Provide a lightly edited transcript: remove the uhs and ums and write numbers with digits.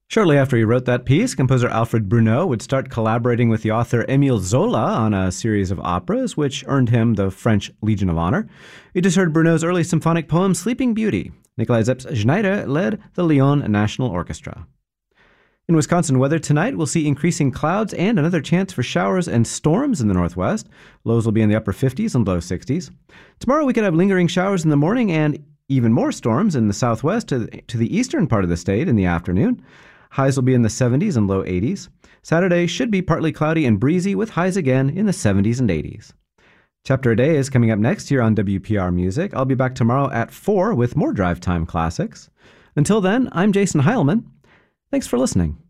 Shortly after he wrote that piece, composer Alfred Bruneau would start collaborating with the author Émile Zola on a series of operas, which earned him the French Legion of Honor. You just heard Bruneau's early symphonic poem, Sleeping Beauty. Nikolai Zeps-Znaider led the Lyon National Orchestra. In Wisconsin weather tonight, we'll see increasing clouds and another chance for showers and storms in the northwest. Lows will be in the upper 50s and low 60s. Tomorrow we could have lingering showers in the morning and even more storms in the southwest to the eastern part of the state in the afternoon. Highs will be in the 70s and low 80s. Saturday should be partly cloudy and breezy with highs again in the 70s and 80s. Chapter a Day is coming up next here on WPR Music. I'll be back tomorrow at 4 with more Drive Time Classics. Until then, I'm Jason Heilman. Thanks for listening.